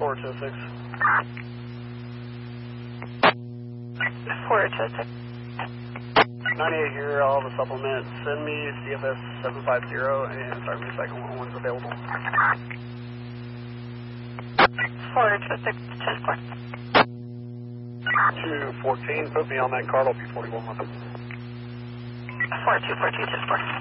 426. 426. 98 here, I'll have a supplement. Send me CFS 750 and start me second one one's available. 426, 10 214, put me on that card, I'll be 41 with it. 4242, 10